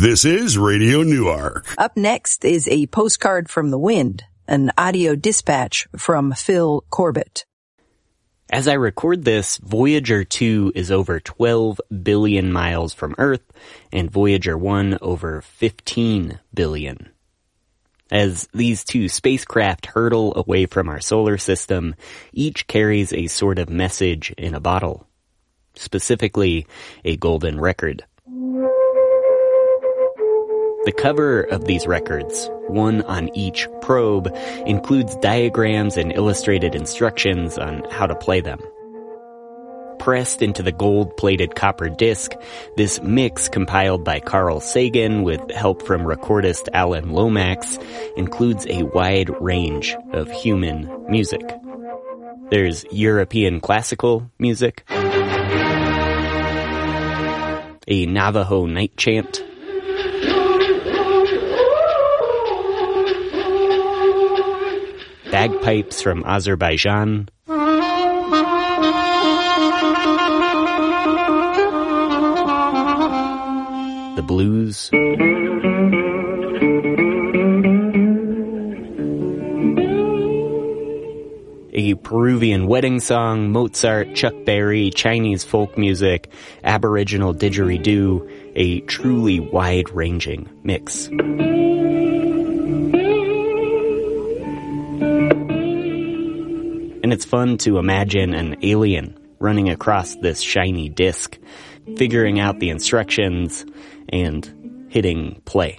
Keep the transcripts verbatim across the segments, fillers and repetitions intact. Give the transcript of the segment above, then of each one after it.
This is Radio Newark. Up next is a postcard from the wind, an audio dispatch from Phil Corbett. As I record this, Voyager two is over twelve billion miles from Earth, and Voyager one over fifteen billion. As these two spacecraft hurtle away from our solar system, each carries a sort of message in a bottle. Specifically, a golden record. The cover of these records, one on each probe, includes diagrams and illustrated instructions on how to play them. Pressed into the gold-plated copper disc, this mix compiled by Carl Sagan with help from recordist Alan Lomax includes a wide range of human music. There's European classical music, a Navajo night chant, bagpipes from Azerbaijan, the blues, a Peruvian wedding song, Mozart, Chuck Berry, Chinese folk music, Aboriginal didgeridoo, a truly wide-ranging mix. And it's fun to imagine an alien running across this shiny disc, figuring out the instructions, and hitting play.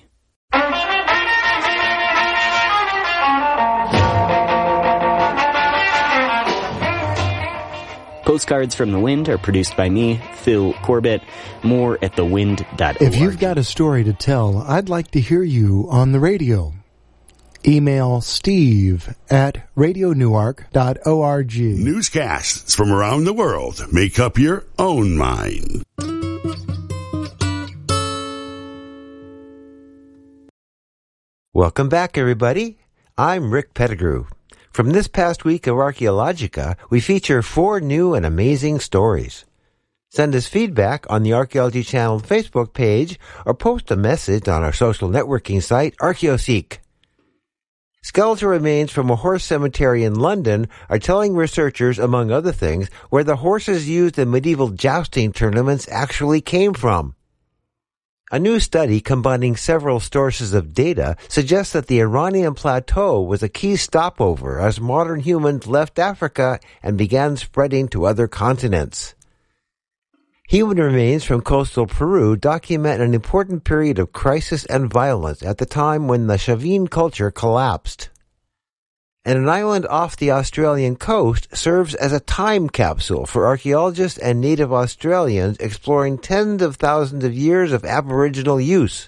Postcards from the Wind are produced by me, Phil Corbett. More at the wind dot org. If you've got a story to tell, I'd like to hear you on the radio. Email Steve at radio newark dot org. Newscasts from around the world. Make up your own mind. Welcome back, everybody. I'm Rick Pettigrew. From this past week of Archaeologica, we feature four new and amazing stories. Send us feedback on the Archaeology Channel Facebook page or post a message on our social networking site, ArchaeoSeek. Skeletal remains from a horse cemetery in London are telling researchers, among other things, where the horses used in medieval jousting tournaments actually came from. A new study combining several sources of data suggests that the Iranian plateau was a key stopover as modern humans left Africa and began spreading to other continents. Human remains from coastal Peru document an important period of crisis and violence at the time when the Chavin culture collapsed. And an island off the Australian coast serves as a time capsule for archaeologists and native Australians exploring tens of thousands of years of Aboriginal use.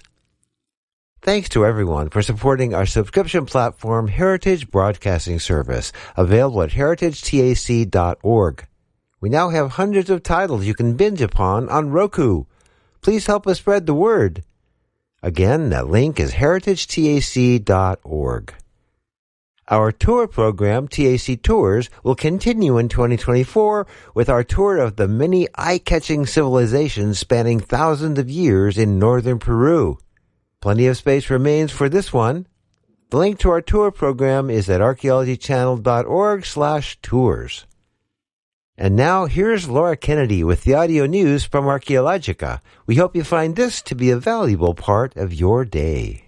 Thanks to everyone for supporting our subscription platform, Heritage Broadcasting Service, available at heritage tac dot org. We now have hundreds of titles you can binge upon on Roku. Please help us spread the word. Again, that link is heritage tac dot org. Our tour program, T A C Tours, will continue in twenty twenty-four with our tour of the many eye-catching civilizations spanning thousands of years in northern Peru. Plenty of space remains for this one. The link to our tour program is at archaeology channel dot org slash tours. And now, here's Laura Kennedy with the audio news from Archaeologica. We hope you find this to be a valuable part of your day.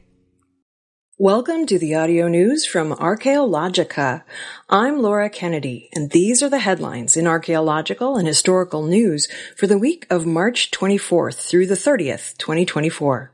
Welcome to the audio news from Archaeologica. I'm Laura Kennedy, and these are the headlines in archaeological and historical news for the week of March twenty-fourth through the thirtieth, twenty twenty-four.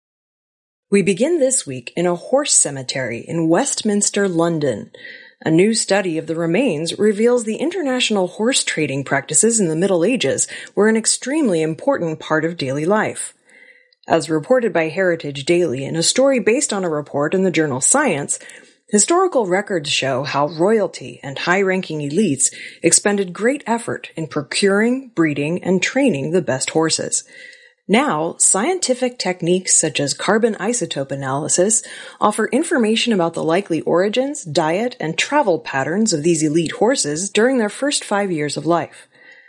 We begin this week in a horse cemetery in Westminster, London. A new study of the remains reveals the international horse trading practices in the Middle Ages were an extremely important part of daily life. As reported by Heritage Daily in a story based on a report in the journal Science, historical records show how royalty and high-ranking elites expended great effort in procuring, breeding, and training the best horses. Now, scientific techniques such as carbon isotope analysis offer information about the likely origins, diet, and travel patterns of these elite horses during their first five years of life.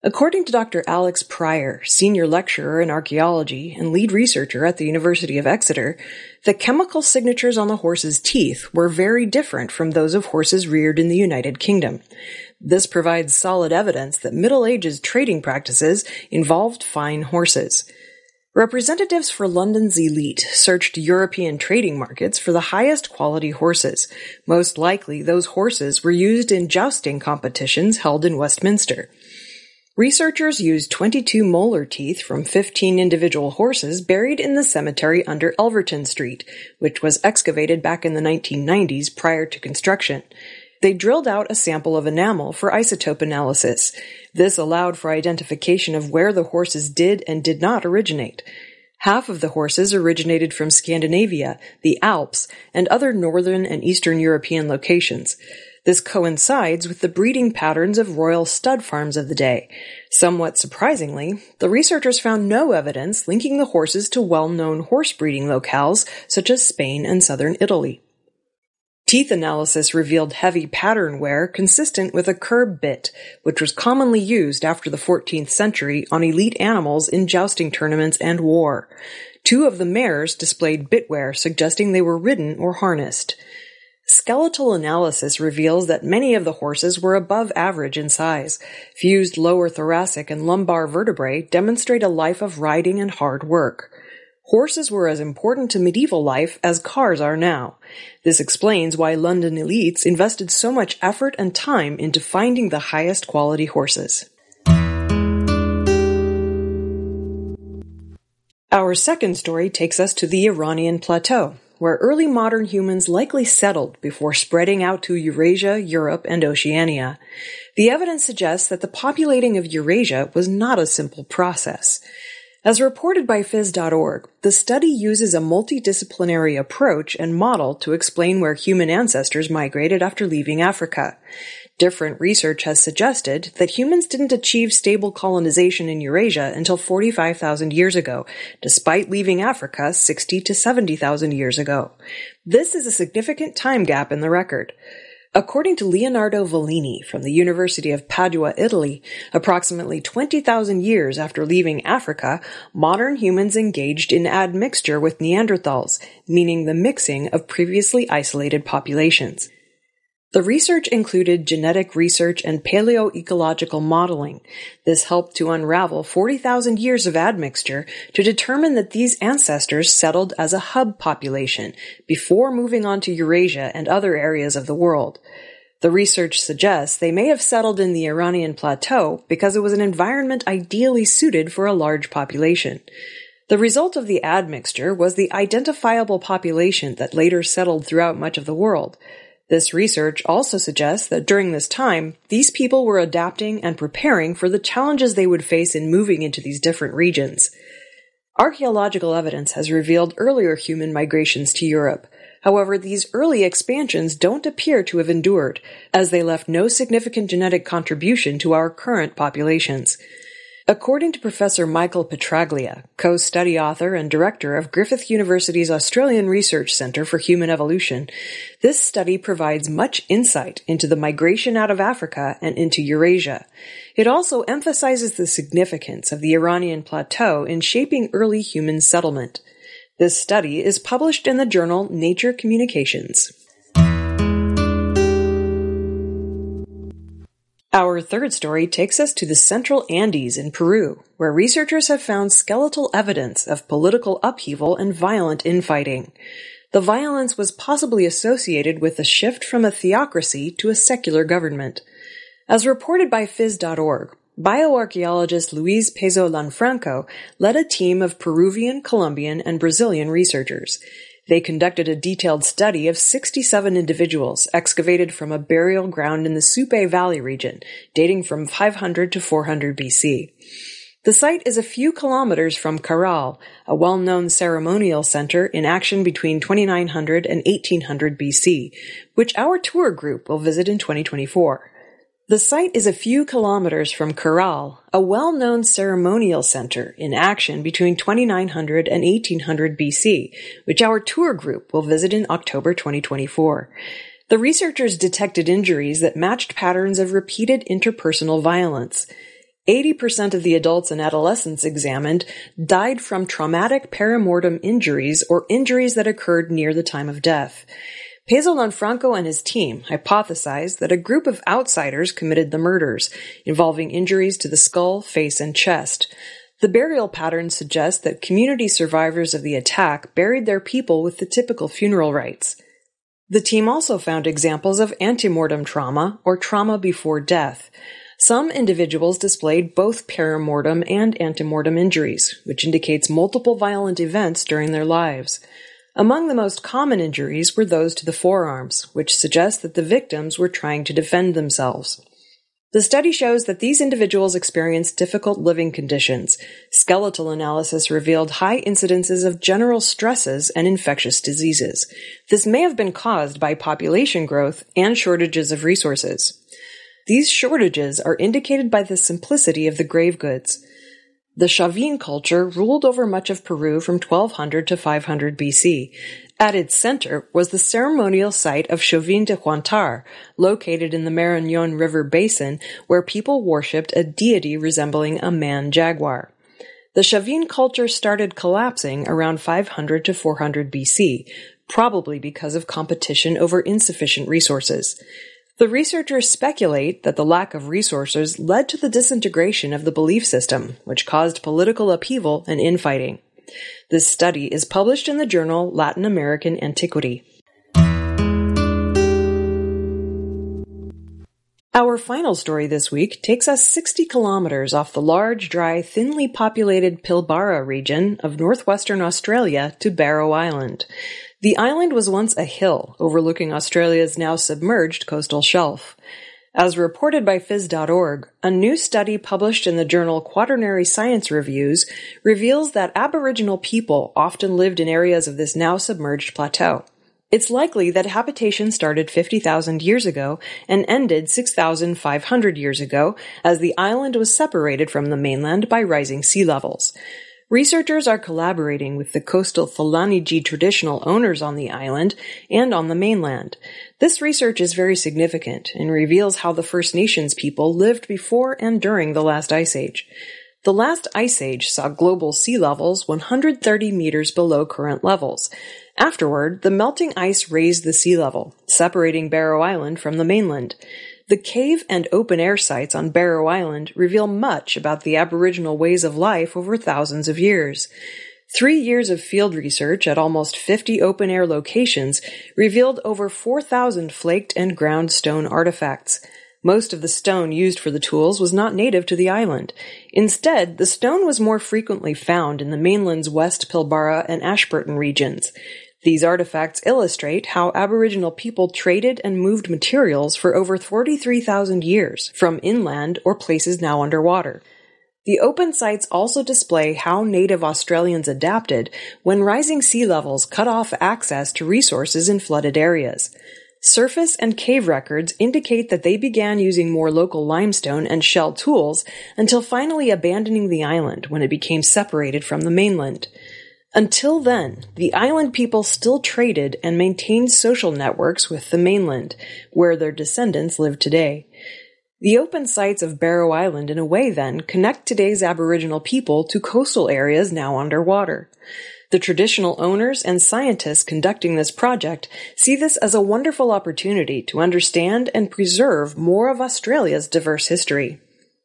According to Doctor Alex Pryor, senior lecturer in archaeology and lead researcher at the University of Exeter, the chemical signatures on the horse's teeth were very different from those of horses reared in the United Kingdom. This provides solid evidence that Middle Ages trading practices involved fine horses. Representatives for London's elite searched European trading markets for the highest quality horses. Most likely, those horses were used in jousting competitions held in Westminster. Researchers used twenty-two molar teeth from fifteen individual horses buried in the cemetery under Elverton Street, which was excavated back in the nineteen nineties prior to construction. They drilled out a sample of enamel for isotope analysis. This allowed for identification of where the horses did and did not originate. Half of the horses originated from Scandinavia, the Alps, and other northern and eastern European locations. This coincides with the breeding patterns of royal stud farms of the day. Somewhat surprisingly, the researchers found no evidence linking the horses to well-known horse breeding locales such as Spain and southern Italy. Teeth analysis revealed heavy pattern wear consistent with a curb bit, which was commonly used after the fourteenth century on elite animals in jousting tournaments and war. Two of the mares displayed bit wear, suggesting they were ridden or harnessed. Skeletal analysis reveals that many of the horses were above average in size. Fused lower thoracic and lumbar vertebrae demonstrate a life of riding and hard work. Horses were as important to medieval life as cars are now. This explains why London elites invested so much effort and time into finding the highest quality horses. Our second story takes us to the Iranian Plateau, where early modern humans likely settled before spreading out to Eurasia, Europe, and Oceania. The evidence suggests that the populating of Eurasia was not a simple process. As reported by phys dot org, the study uses a multidisciplinary approach and model to explain where human ancestors migrated after leaving Africa. Different research has suggested that humans didn't achieve stable colonization in Eurasia until forty-five thousand years ago, despite leaving Africa sixty to seventy thousand years ago. This is a significant time gap in the record. According to Leonardo Vellini from the University of Padua, Italy, approximately twenty thousand years after leaving Africa, modern humans engaged in admixture with Neanderthals, meaning the mixing of previously isolated populations. The research included genetic research and paleoecological modeling. This helped to unravel forty thousand years of admixture to determine that these ancestors settled as a hub population before moving on to Eurasia and other areas of the world. The research suggests they may have settled in the Iranian plateau because it was an environment ideally suited for a large population. The result of the admixture was the identifiable population that later settled throughout much of the world. This research also suggests that during this time, these people were adapting and preparing for the challenges they would face in moving into these different regions. Archaeological evidence has revealed earlier human migrations to Europe. However, these early expansions don't appear to have endured, as they left no significant genetic contribution to our current populations. According to Professor Michael Petraglia, co-study author and director of Griffith University's Australian Research Centre for Human Evolution, this study provides much insight into the migration out of Africa and into Eurasia. It also emphasizes the significance of the Iranian plateau in shaping early human settlement. This study is published in the journal Nature Communications. Our third story takes us to the Central Andes in Peru, where researchers have found skeletal evidence of political upheaval and violent infighting. The violence was possibly associated with the shift from a theocracy to a secular government. As reported by phys dot org, bioarchaeologist Luis Pezo Lanfranco led a team of Peruvian, Colombian, and Brazilian researchers. They conducted a detailed study of sixty-seven individuals excavated from a burial ground in the Supe Valley region, dating from five hundred to four hundred B C. The site is a few kilometers from Caral, a well-known ceremonial center in action between twenty-nine hundred and eighteen hundred B C, which our tour group will visit in twenty twenty-four. The site is a few kilometers from Caral, a well-known ceremonial center in action between twenty-nine hundred and eighteen hundred B C, which our tour group will visit in October twenty twenty-four. The researchers detected injuries that matched patterns of repeated interpersonal violence. eighty percent of the adults and adolescents examined died from traumatic perimortem injuries or injuries that occurred near the time of death. Peso Lanfranco and his team hypothesized that a group of outsiders committed the murders, involving injuries to the skull, face, and chest. The burial pattern suggests that community survivors of the attack buried their people with the typical funeral rites. The team also found examples of antemortem trauma, or trauma before death. Some individuals displayed both perimortem and antemortem injuries, which indicates multiple violent events during their lives. Among the most common injuries were those to the forearms, which suggests that the victims were trying to defend themselves. The study shows that these individuals experienced difficult living conditions. Skeletal analysis revealed high incidences of general stresses and infectious diseases. This may have been caused by population growth and shortages of resources. These shortages are indicated by the simplicity of the grave goods. The Chavin culture ruled over much of Peru from twelve hundred to five hundred B C. At its center was the ceremonial site of Chavin de Huantar, located in the Marañón River basin, where people worshipped a deity resembling a man-jaguar. The Chavin culture started collapsing around five hundred to four hundred B C, probably because of competition over insufficient resources. The researchers speculate that the lack of resources led to the disintegration of the belief system, which caused political upheaval and infighting. This study is published in the journal Latin American Antiquity. Our final story this week takes us sixty kilometers off the large, dry, thinly populated Pilbara region of northwestern Australia to Barrow Island. The island was once a hill overlooking Australia's now submerged coastal shelf. As reported by phys dot org, a new study published in the journal Quaternary Science Reviews reveals that Aboriginal people often lived in areas of this now submerged plateau. It's likely that habitation started fifty thousand years ago and ended six thousand five hundred years ago, as the island was separated from the mainland by rising sea levels. Researchers are collaborating with the coastal Thalaniji traditional owners on the island and on the mainland. This research is very significant and reveals how the First Nations people lived before and during the last ice age. The last ice age saw global sea levels one hundred thirty meters below current levels. Afterward, the melting ice raised the sea level, separating Barrow Island from the mainland. The cave and open-air sites on Barrow Island reveal much about the Aboriginal ways of life over thousands of years. Three years of field research at almost fifty open-air locations revealed over four thousand flaked and ground stone artifacts. Most of the stone used for the tools was not native to the island. Instead, the stone was more frequently found in the mainland's West Pilbara and Ashburton regions. These artifacts illustrate how Aboriginal people traded and moved materials for over forty-three thousand years from inland or places now underwater. The open sites also display how native Australians adapted when rising sea levels cut off access to resources in flooded areas. Surface and cave records indicate that they began using more local limestone and shell tools until finally abandoning the island when it became separated from the mainland. Until then, the island people still traded and maintained social networks with the mainland, where their descendants live today. The open sites of Barrow Island, in a way, then, connect today's Aboriginal people to coastal areas now underwater. The traditional owners and scientists conducting this project see this as a wonderful opportunity to understand and preserve more of Australia's diverse history.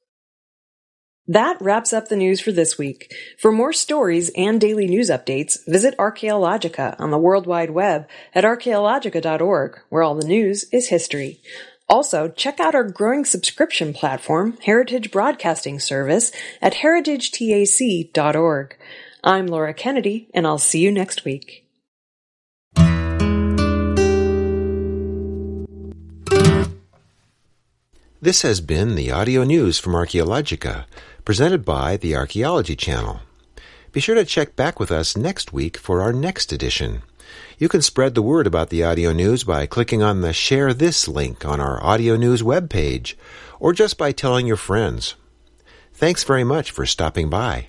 That wraps up the news for this week. For more stories and daily news updates, visit Archaeologica on the World Wide Web at archaeologica dot org, where all the news is history. Also, check out our growing subscription platform, Heritage Broadcasting Service, at heritage tac dot org. I'm Laura Kennedy, and I'll see you next week. This has been the audio news from Archaeologica, presented by the Archaeology Channel. Be sure to check back with us next week for our next edition. You can spread the word about the audio news by clicking on the Share This link on our audio news webpage, or just by telling your friends. Thanks very much for stopping by.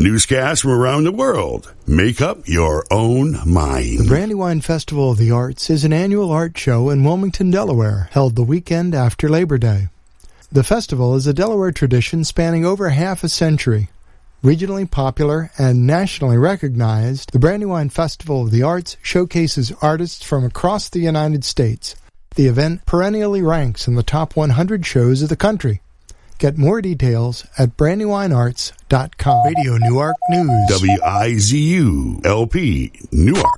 Newscasts from around the world. Make up your own mind. The Brandywine Festival of the Arts is an annual art show in Wilmington, Delaware, held the weekend after Labor Day. The festival is a Delaware tradition spanning over half a century. Regionally popular and nationally recognized, the Brandywine Festival of the Arts showcases artists from across the United States. The event perennially ranks in the top one hundred shows of the country. Get more details at brandywine arts dot com. Radio Newark News. W I Z U L P Newark.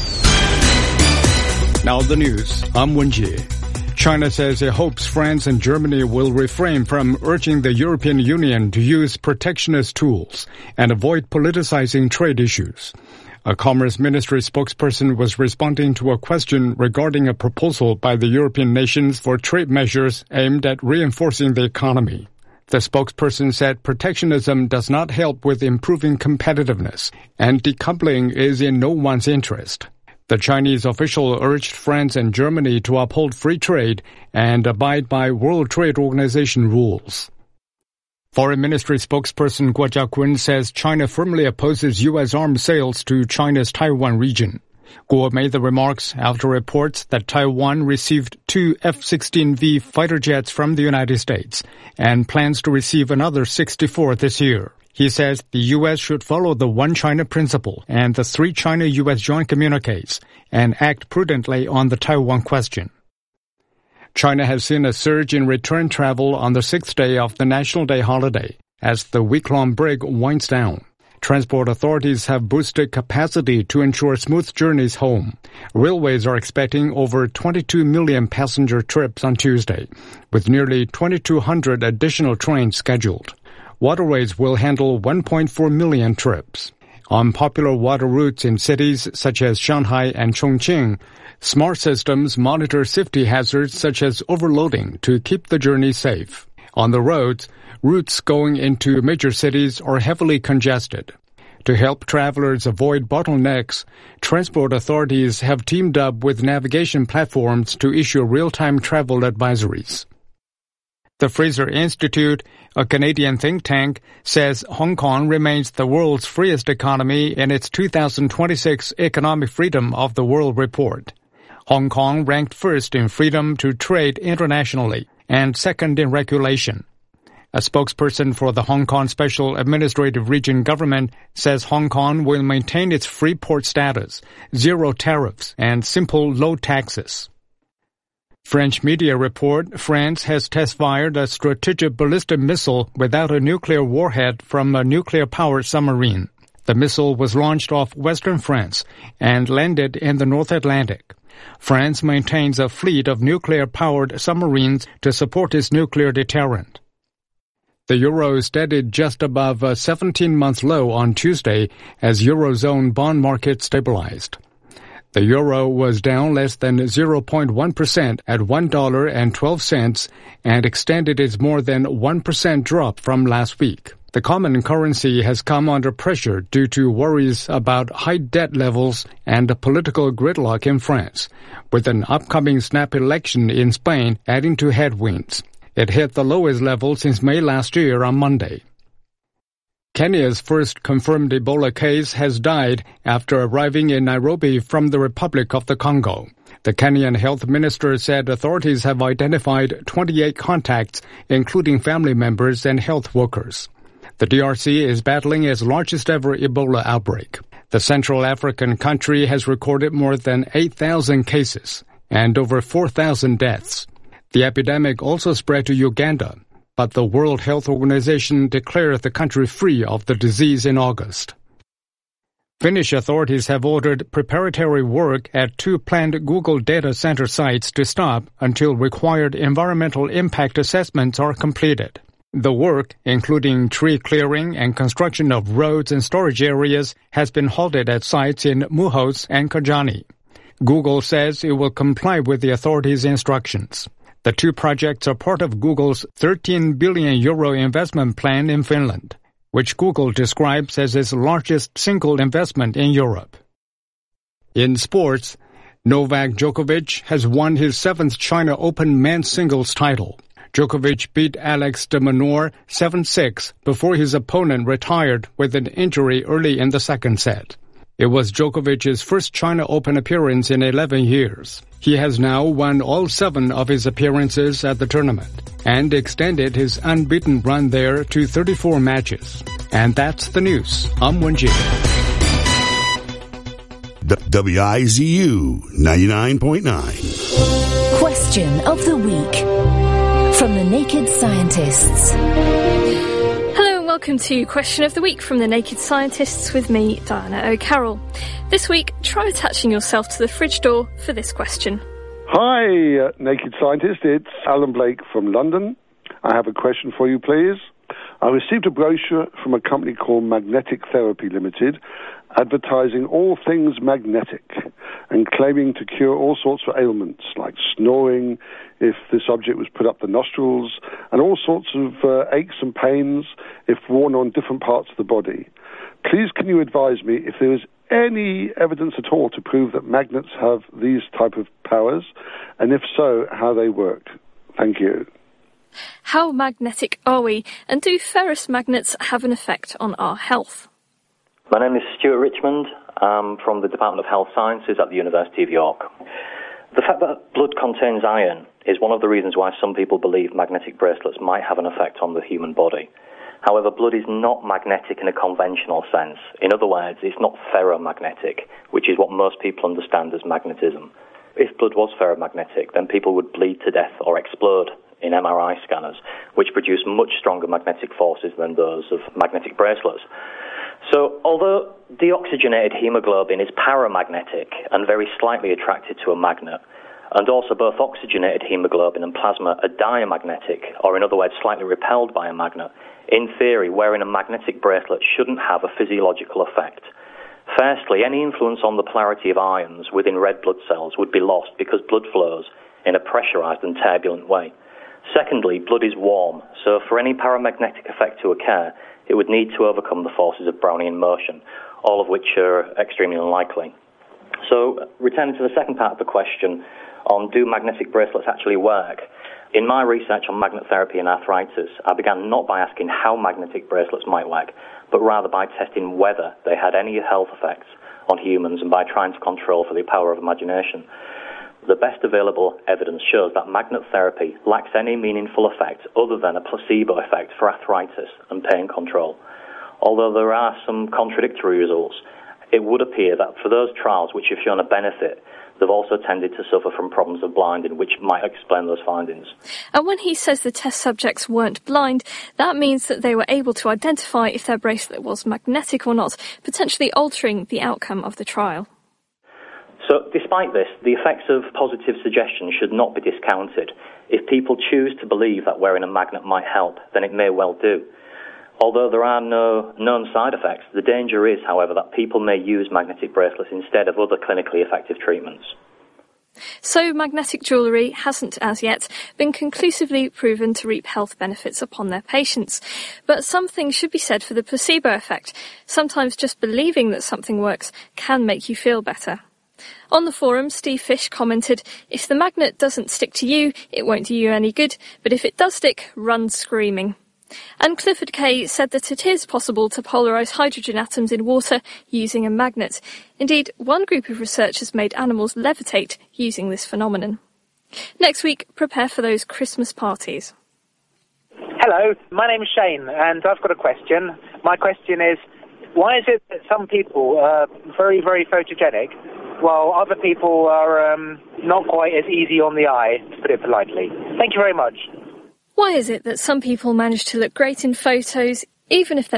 Now the news. I'm Wen-Jie. China says it hopes France and Germany will refrain from urging the European Union to use protectionist tools and avoid politicizing trade issues. A Commerce Ministry spokesperson was responding to a question regarding a proposal by the European nations for trade measures aimed at reinforcing the economy. The spokesperson said protectionism does not help with improving competitiveness, and decoupling is in no one's interest. The Chinese official urged France and Germany to uphold free trade and abide by World Trade Organization rules. Foreign Ministry spokesperson Guo Jiakun says China firmly opposes U S arms sales to China's Taiwan region. Guo made the remarks after reports that Taiwan received two F sixteen V fighter jets from the United States and plans to receive another sixty-four this year. He says the U S should follow the One China principle and the Three China-U S joint communiques and act prudently on the Taiwan question. China has seen a surge in return travel on the sixth day of the National Day holiday as the week-long break winds down. Transport authorities have boosted capacity to ensure smooth journeys home. Railways are expecting over twenty-two million passenger trips on Tuesday, with nearly twenty-two hundred additional trains scheduled. Waterways will handle one point four million trips. On popular water routes in cities such as Shanghai and Chongqing, smart systems monitor safety hazards such as overloading to keep the journey safe. On the roads, routes going into major cities are heavily congested. To help travelers avoid bottlenecks, transport authorities have teamed up with navigation platforms to issue real-time travel advisories. The Fraser Institute, a Canadian think tank, says Hong Kong remains the world's freest economy in its two thousand twenty-six Economic Freedom of the World report. Hong Kong ranked first in freedom to trade internationally and second in regulation. A spokesperson for the Hong Kong Special Administrative Region government says Hong Kong will maintain its free port status, zero tariffs, and simple low taxes. French media report France has test-fired a strategic ballistic missile without a nuclear warhead from a nuclear-powered submarine. The missile was launched off western France and landed in the North Atlantic. France maintains a fleet of nuclear-powered submarines to support its nuclear deterrent. The euro steadied just above a seventeen-month low on Tuesday as Eurozone bond market stabilized. The euro was down less than zero point one percent at one dollar and twelve cents and extended its more than one percent drop from last week. The common currency has come under pressure due to worries about high debt levels and political gridlock in France, with an upcoming snap election in Spain adding to headwinds. It hit the lowest level since May last year on Monday. Kenya's first confirmed Ebola case has died after arriving in Nairobi from the Republic of the Congo. The Kenyan health minister said authorities have identified twenty-eight contacts, including family members and health workers. The D R C is battling its largest ever Ebola outbreak. The Central African country has recorded more than eight thousand cases and over four thousand deaths. The epidemic also spread to Uganda, but the World Health Organization declared the country free of the disease in August. Finnish authorities have ordered preparatory work at two planned Google data center sites to stop until required environmental impact assessments are completed. The work, including tree clearing and construction of roads and storage areas, has been halted at sites in Muhos and Kajani. Google says it will comply with the authorities' instructions. The two projects are part of Google's thirteen billion euro investment plan in Finland, which Google describes as its largest single investment in Europe. In sports, Novak Djokovic has won his seventh China Open men's singles title. Djokovic beat Alex de Minaur seven six before his opponent retired with an injury early in the second set. It was Djokovic's first China Open appearance in eleven years. He has now won all seven of his appearances at the tournament and extended his unbeaten run there to thirty-four matches. And that's the news. I'm Wenjie. W I Z U ninety-nine point nine. Question of the week from the Naked Scientists. Hello and welcome to Question of the Week from the Naked Scientists with me, Diana O'Carroll. This week, try attaching yourself to the fridge door for this question. Hi, uh, Naked Scientist. It's Alan Blake from London. I have a question for you, please. I received a brochure from a company called Magnetic Therapy Limited, advertising all things magnetic and claiming to cure all sorts of ailments like snoring if this object was put up the nostrils, and all sorts of uh, aches and pains if worn on different parts of the body. Please can you advise me if there is any evidence at all to prove that magnets have these type of powers, and if so, how they work? Thank you. How magnetic are we, and do ferrous magnets have an effect on our health? My name is Stuart Richmond. I'm from the Department of Health Sciences at the University of York. The fact that blood contains iron is one of the reasons why some people believe magnetic bracelets might have an effect on the human body. However, blood is not magnetic in a conventional sense. In other words, it's not ferromagnetic, which is what most people understand as magnetism. If blood was ferromagnetic, then people would bleed to death or explode in M R I scanners, which produce much stronger magnetic forces than those of magnetic bracelets. So, although deoxygenated hemoglobin is paramagnetic and very slightly attracted to a magnet, and also both oxygenated hemoglobin and plasma are diamagnetic, or in other words, slightly repelled by a magnet, in theory, wearing a magnetic bracelet shouldn't have a physiological effect. Firstly, any influence on the polarity of ions within red blood cells would be lost because blood flows in a pressurized and turbulent way. Secondly, blood is warm, so for any paramagnetic effect to occur, it would need to overcome the forces of Brownian motion, all of which are extremely unlikely. So, returning to the second part of the question on do magnetic bracelets actually work, in my research on magnet therapy and arthritis, I began not by asking how magnetic bracelets might work, but rather by testing whether they had any health effects on humans and by trying to control for the power of imagination. The best available evidence shows that magnet therapy lacks any meaningful effect other than a placebo effect for arthritis and pain control. Although there are some contradictory results, it would appear that for those trials which have shown a benefit, they've also tended to suffer from problems of blinding, which might explain those findings. And when he says the test subjects weren't blind, that means that they were able to identify if their bracelet was magnetic or not, potentially altering the outcome of the trial. So, despite this, the effects of positive suggestion should not be discounted. If people choose to believe that wearing a magnet might help, then it may well do. Although there are no known side effects, the danger is, however, that people may use magnetic bracelets instead of other clinically effective treatments. So magnetic jewellery hasn't as yet been conclusively proven to reap health benefits upon their patients. But something should be said for the placebo effect. Sometimes just believing that something works can make you feel better. On the forum, Steve Fish commented, "If the magnet doesn't stick to you, it won't do you any good, but if it does stick, run screaming." And Clifford Kay said that it is possible to polarise hydrogen atoms in water using a magnet. Indeed, one group of researchers made animals levitate using this phenomenon. Next week, prepare for those Christmas parties. Hello, my name is Shane, and I've got a question. My question is, why is it that some people are very, very photogenic, while other people are um, not quite as easy on the eye, to put it politely? Thank you very much. Why is it that some people manage to look great in photos, even if they're